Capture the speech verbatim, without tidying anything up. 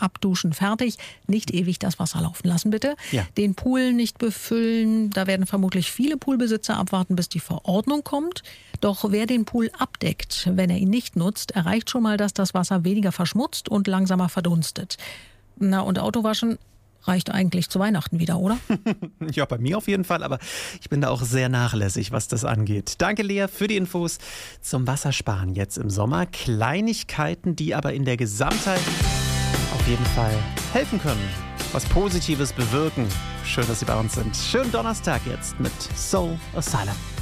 abduschen, fertig. Nicht ewig das Wasser laufen lassen, bitte. Ja. Den Pool nicht befüllen. Da werden vermutlich viele Poolbesitzer abwarten, bis die Verordnung kommt. Doch wer den Pool abdeckt, wenn er ihn nicht nutzt, erreicht schon mal, dass das Wasser weniger verschmutzt und langsamer verdunstet. Na, und Autowaschen reicht eigentlich zu Weihnachten wieder, oder? Ja, bei mir auf jeden Fall, aber ich bin da auch sehr nachlässig, was das angeht. Danke, Lea, für die Infos zum Wassersparen jetzt im Sommer. Kleinigkeiten, die aber in der Gesamtheit auf jeden Fall helfen können, was Positives bewirken. Schön, dass Sie bei uns sind. Schönen Donnerstag jetzt mit Soul Asylum.